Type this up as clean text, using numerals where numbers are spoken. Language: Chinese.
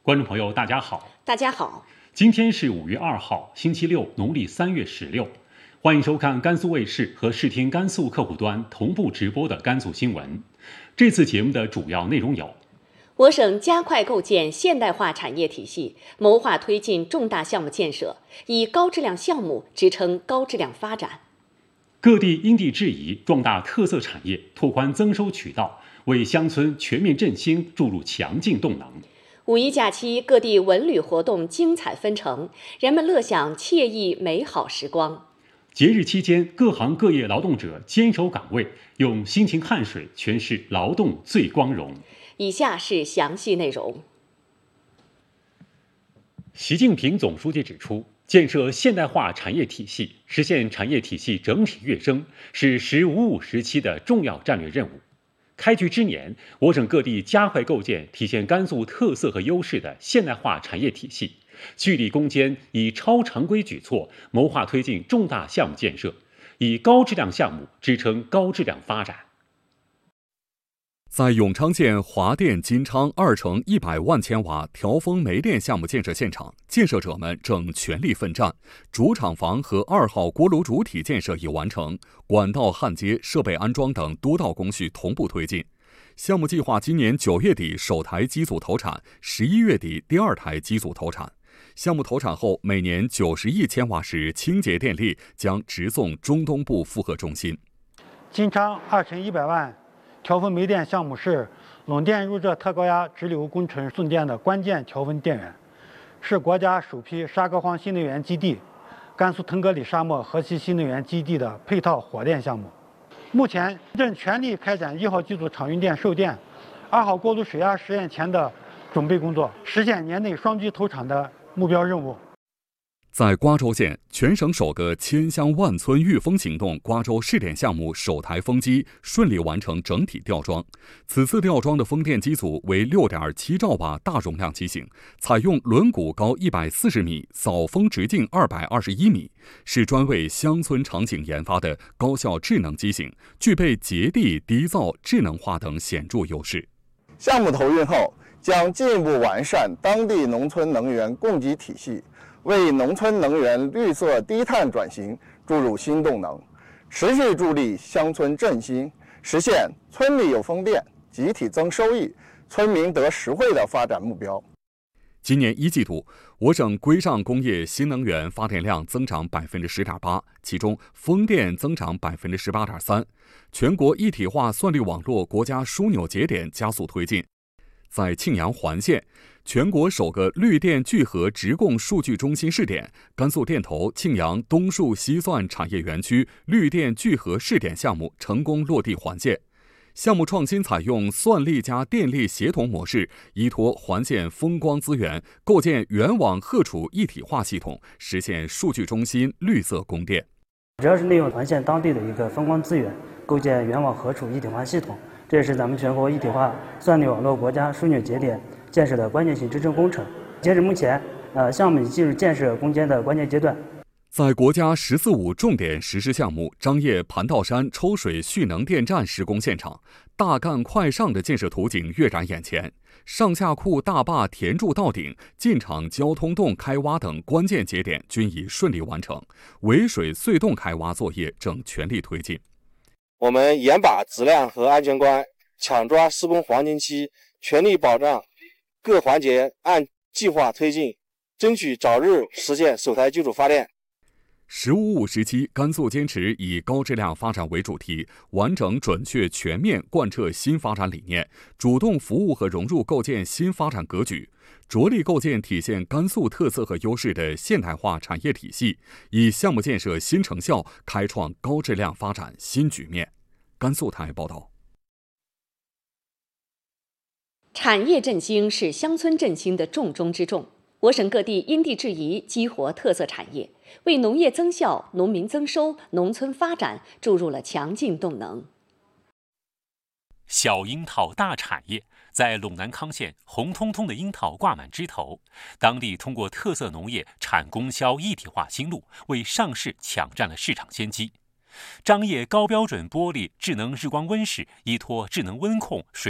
观众朋友，大家好。 大家好， 今天是5月2号，星期六，农历3月16。欢迎收看甘肃卫视和视听甘肃客户端同步直播的甘肃新闻。这次节目的主要内容有： 我省加快构建现代化产业体系，谋划推进重大项目建设，以高质量项目支撑高质量发展； 各地因地制宜壮大特色产业，拓宽增收渠道，为乡村全面振兴注入强劲动能。 五一假期，各地文旅活动精彩纷呈，人们乐享惬意美好时光。 节日期间，各行各业劳动者坚守岗位，用辛勤汗水诠释劳动最光荣。 以下是详细内容。 习近平总书记指出，建设现代化产业体系，实现产业体系整体跃升，是“十五五”时期的重要战略任务。开局之年，我省各地加快构建体现甘肃特色和优势的现代化产业体系，聚力攻坚，以超常规举措谋划推进重大项目建设，以高质量项目支撑高质量发展。 在永昌县华电金昌2乘100万千瓦调峰煤电项目建设现场，建设者们正全力奋战。主厂房和2号锅炉主体建设已完成，管道焊接、设备安装等多道工序同步推进。项目计划今年9月底首台机组投产，11月底第2台机组投产。项目投产后，每年90亿千瓦时清洁电力将直送中东部负荷中心。 金昌2乘100万调峰煤电项目是陇电入浙特高压直流工程送电的关键调峰电源，是国家首批沙戈荒新能源基地、甘肃腾格里沙漠河西新能源基地的配套火电项目。目前正全力开展1号机组场运电售电、2号锅炉水压实验前的准备工作，实现年内双机投产的目标任务。 在瓜州县，全省首个千乡万村御风行动瓜州试点项目首台风机顺利完成整体吊装。此次吊装的风电机组为 6.7 兆瓦大容量机型，采用轮毂高140米、扫风直径221米，是专为乡村场景研发的高效智能机型，具备节地、低噪、智能化等显著优势。 项目投运后，将进一步完善当地农村能源供给体系，为农村能源绿色低碳转型注入新动能，持续助力乡村振兴，实现村里有风电、集体增收益、村民得实惠的发展目标。 今年1季度，我省规上工业新能源发电量增长 10.8%， 其中风电增长 18.3%。全国一体化算力网络国家枢纽节点加速推进。在庆阳环县，全国首个绿电聚合直供数据中心试点，甘肃电投庆阳东数西算产业园区绿电聚合试点项目成功落地环县。项目创新采用算力加电力协同模式，依托环县风光资源，构建原网荷储一体化系统，实现数据中心绿色供电。 主要是利用环县当地的一个风光资源，构建原网荷储一体化系统。这也是咱们全国一体化算力网络国家枢纽节点建设的关键性支撑工程。截止目前，项目已进入建设攻坚的关键阶段。 在国家“十四五”重点实施项目张掖盘道山抽水蓄能电站施工现场，大干快上的建设图景跃然眼前。上下库大坝填筑到顶，进场交通洞开挖等关键节点均已顺利完成，围水隧洞开挖作业正全力推进。 我们严把质量和安全关，抢抓施工黄金期，全力保障各环节按计划推进，争取早日实现首台机组发电。 “15-5”时期，甘肃坚持以高质量发展为主题，完整、准确、全面贯彻新发展理念，主动服务和融入构建新发展格局，着力构建体现甘肃特色和优势的现代化产业体系，以项目建设新成效开创高质量发展新局面。甘肃台报道。 产业振兴是乡村振兴的重中之重。我省各地因地制宜激活特色产业，为农业增效、农民增收、农村发展注入了强劲动能。 小樱桃大产业在陇南康县，红彤彤的樱桃挂满枝头，当地通过特色农业产供销一体化新路，为上市抢占了市场先机。张掖高标准玻璃智能日光温室依托智能温控水